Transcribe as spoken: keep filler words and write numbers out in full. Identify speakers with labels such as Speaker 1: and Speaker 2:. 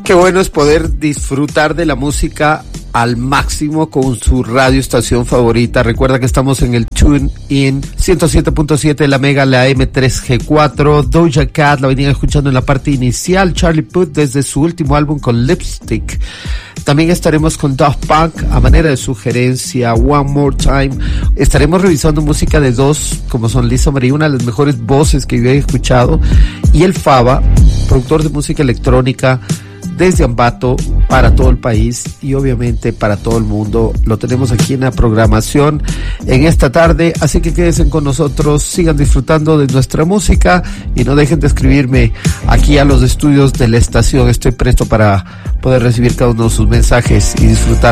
Speaker 1: Qué bueno es poder disfrutar de la música al máximo con su radio estación favorita. Recuerda que estamos en el Tune In ciento siete punto siete, la Mega, la M tres G cuatro. Doja Cat la venían escuchando en la parte inicial. Charlie Puth desde su último álbum con Lipstick. También estaremos con Daft Punk a manera de sugerencia, One More Time. Estaremos revisando música de dos, como son Lisa Marie, una de las mejores voces que yo he escuchado, y el Faba, productor de música electrónica desde Ambato para todo el país y obviamente para todo el mundo. Lo tenemos aquí en la programación en esta tarde, así que quédense con nosotros, sigan disfrutando de nuestra música y no dejen de escribirme aquí a los estudios de la estación. Estoy presto para poder recibir cada uno de sus mensajes y disfrutar